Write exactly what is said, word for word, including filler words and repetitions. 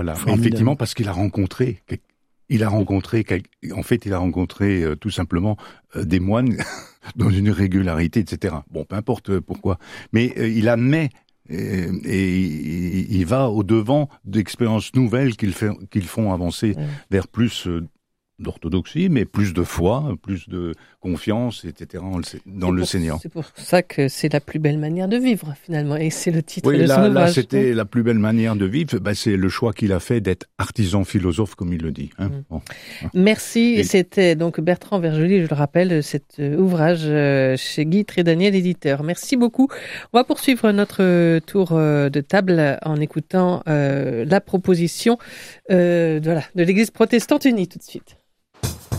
Voilà. Effectivement, parce qu'il a rencontré, il a rencontré, en fait, il a rencontré euh, tout simplement euh, des moines dans une irrégularité, et cetera. Bon, peu importe pourquoi, mais euh, il admet et, et il, il va au devant d'expériences nouvelles qu'ils fait, qu'ils font avancer mmh. vers plus euh, d'orthodoxie, mais plus de foi, plus de confiance, et cetera dans le Seigneur. C'est pour ça que c'est la plus belle manière de vivre, finalement, et c'est le titre oui, de là, son ouvrage. Là, c'était la plus belle manière de vivre, ben, c'est le choix qu'il a fait d'être artisan philosophe, comme il le dit. Hein. Mmh. Bon. Merci, et c'était donc Bertrand Vergely, je le rappelle, cet ouvrage chez Guy Trédaniel, éditeur. Merci beaucoup. On va poursuivre notre tour de table en écoutant euh, la proposition euh, voilà, de l'Église protestante unie tout de suite.